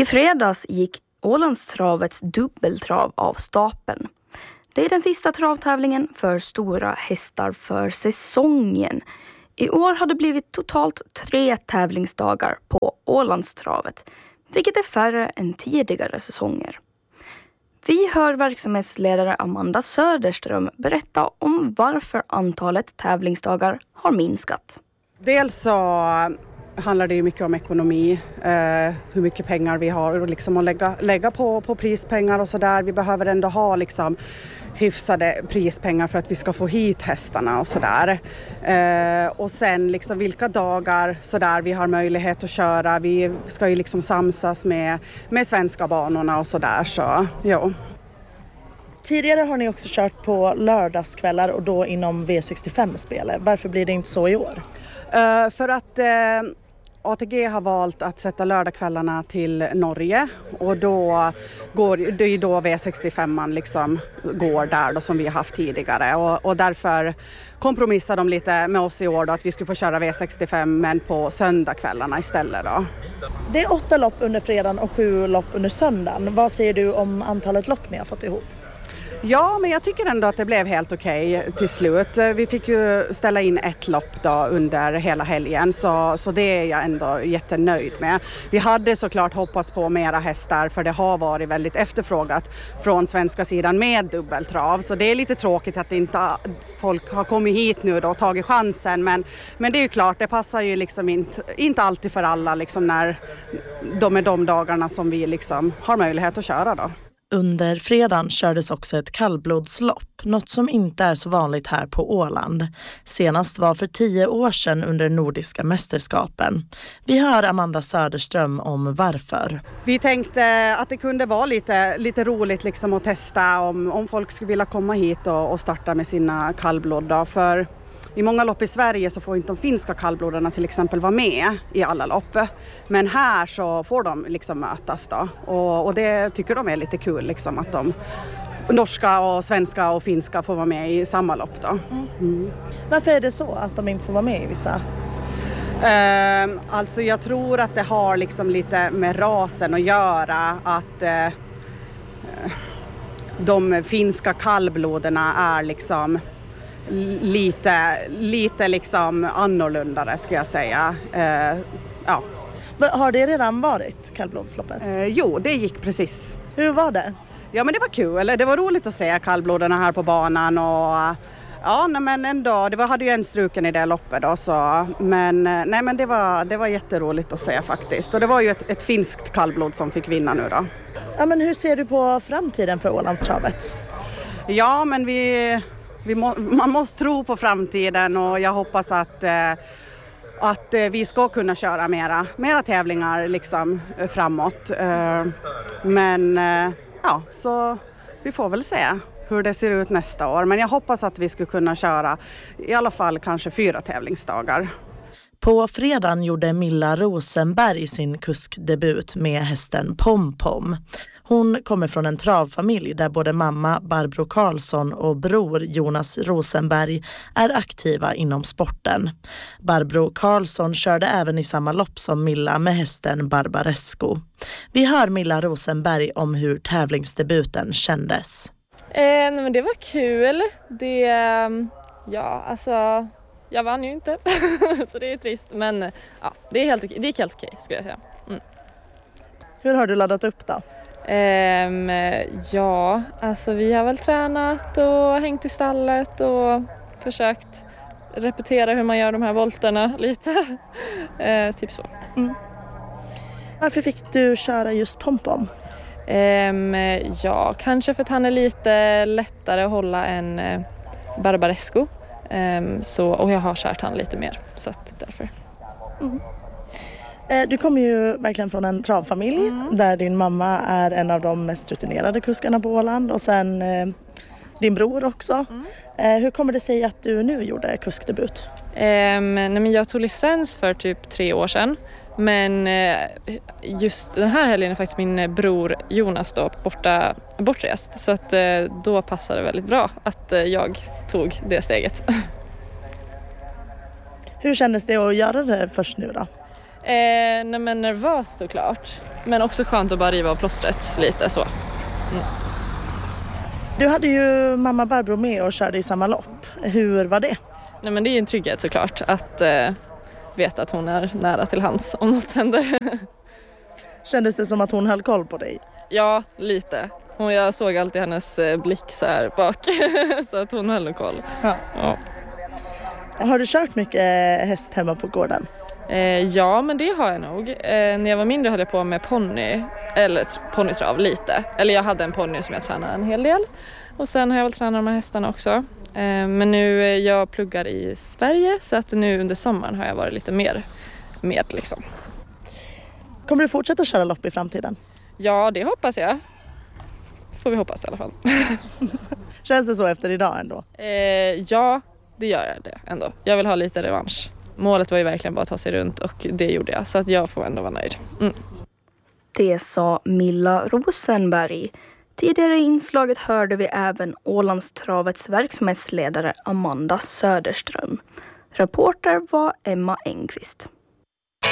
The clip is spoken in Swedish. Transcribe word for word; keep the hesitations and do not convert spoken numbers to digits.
I fredags gick Ålandstravets dubbeltrav av stapeln. Det är den sista travtävlingen för stora hästar för säsongen. I år har det blivit totalt tre tävlingsdagar på Ålandstravet, vilket är färre än tidigare säsonger. Vi hör verksamhetsledare Amanda Söderström berätta om varför antalet tävlingsdagar har minskat. Dels så handlar det ju mycket om ekonomi, eh, hur mycket pengar vi har och liksom att lägga, lägga på, på prispengar och sådär. Vi behöver ändå ha liksom hyfsade prispengar för att vi ska få hit hästarna och sådär. Eh, och sen liksom vilka dagar sådär vi har möjlighet att köra. Vi ska ju liksom samsas med, med svenska banorna och sådär, så ja. Tidigare har ni också kört på lördagskvällar och då inom V sextiofem-spelet. Varför blir det inte så i år? Uh, för att uh, A T G har valt att sätta lördagskvällarna till Norge och då går det är då V sextiofem liksom går där då, som vi har haft tidigare, och, och därför kompromissar de lite med oss i år då, att vi skulle få köra V sextiofem men på söndagskvällarna istället då. Det är åtta lopp under fredagen och sju lopp under söndagen. Vad säger du om antalet lopp ni har fått ihop? Ja, men jag tycker ändå att det blev helt okej till slut. Vi fick ju ställa in ett lopp då under hela helgen, så, så det är jag ändå jättenöjd med. Vi hade såklart hoppats på mera hästar, för det har varit väldigt efterfrågat från svenska sidan med dubbeltrav. Så det är lite tråkigt att inte folk har kommit hit nu då och tagit chansen. Men, men det är ju klart, det passar ju liksom inte, inte alltid för alla liksom när de är de dagarna som vi liksom har möjlighet att köra då. Under fredagen kördes också ett kallblodslopp, något som inte är så vanligt här på Åland. Senast var för tio år sedan under Nordiska mästerskapen. Vi hör Amanda Söderström om varför. Vi tänkte att det kunde vara lite, lite roligt liksom att testa om, om folk skulle vilja komma hit och, och starta med sina kallblod då, för i många lopp i Sverige så får inte de finska kallblodarna till exempel vara med i alla lopp. Men här så får de liksom mötas då. Och, och det tycker de är lite kul liksom, att de norska och svenska och finska får vara med i samma lopp då. Mm. Mm. Varför är det så att de inte får vara med i vissa? Uh, alltså jag tror att det har liksom lite med rasen att göra, att uh, de finska kallblodarna är liksom lite, lite liksom annorlunda, skulle jag säga. Uh, ja. Har det redan varit kallblodsloppet? Uh, jo, det gick precis. Hur var det? Ja, men det var kul. Det var roligt att se kallblodarna här på banan och ja, nej, men ändå, det var, hade ju en struken i det loppet då, så, men, nej, men det var, det var jätteroligt att se faktiskt. Och det var ju ett, ett finskt kallblod som fick vinna nu då. Ja, men hur ser du på framtiden för Ålandstravet? Ja, men vi, vi må, man måste tro på framtiden, och jag hoppas att, eh, att vi ska kunna köra mera, mera tävlingar liksom, framåt. Eh, men eh, ja, så vi får väl se hur det ser ut nästa år. Men jag hoppas att vi ska kunna köra i alla fall kanske fyra tävlingsdagar. På fredagen gjorde Milla Rosenberg sin kuskdebut med hästen Pom Pom. Hon kommer från en travfamilj där både mamma Barbro Karlsson och bror Jonas Rosenberg är aktiva inom sporten. Barbro Karlsson körde även i samma lopp som Milla med hästen Barbaresco. Vi hör Milla Rosenberg om hur tävlingsdebuten kändes. Eh, nej men det var kul. Det, ja, alltså, jag vann ju inte, så det är trist. Men ja, det är helt, det gick helt okej, skulle jag säga. Mm. Hur har du laddat upp då? Eh, ja, alltså vi har väl tränat och hängt i stallet och försökt repetera hur man gör de här volterna lite. eh, typ så. Mm. Varför fick du köra just Pom Pom? Um, ja, kanske för att han är lite lättare att hålla än uh, Barbaresco. Um, så, och jag har kört han lite mer, så att därför. Mm. Eh, du kommer ju verkligen från en travfamilj mm. där din mamma är en av de mest rutinerade kuskarna på Åland, och sen eh, din bror också. Mm. Eh, hur kommer det sig att du nu gjorde kuskdebut? Um, nej, men jag tog licens för typ tre år sedan. Men just den här helgen är faktiskt min bror Jonas då borta, bortrest. Så att då passade det väldigt bra att jag tog det steget. Hur kändes det att göra det först nu då? Eh, nej men nervös såklart. Men också skönt att bara riva av plåstret lite så. Mm. Du hade ju mamma Barbro med och körde i samma lopp. Hur var det? Nej men det är ju en trygghet såklart att eh, veta att hon är nära till hands om något händer. Kändes det som att hon höll koll på dig? Ja, lite. Hon, jag såg alltid hennes blick så här bak så att hon höll koll. Ja. Ja. Har du kört mycket häst hemma på gården? Eh, ja, men det har jag nog. Eh, när jag var mindre höll jag på med ponny, eller ponnytrav lite. Eller jag hade en ponny som jag tränade en hel del. Och sen har jag väl tränat de här hästarna också. Eh, men nu eh, jag pluggar i Sverige så att nu under sommaren har jag varit lite mer med liksom. Kommer du fortsätta köra lopp i framtiden? Ja, det hoppas jag. Får vi hoppas i alla fall. Känns det så efter idag ändå? Eh, ja, det gör jag det ändå. Jag vill ha lite revansch. Målet var ju verkligen bara att ta sig runt och det gjorde jag. Så att jag får ändå vara nöjd. Mm. Det sa Milla Rosenberg. Tidigare i inslaget hörde vi även Ålandstravets verksamhetsledare Amanda Söderström. Reporter var Emma Engqvist.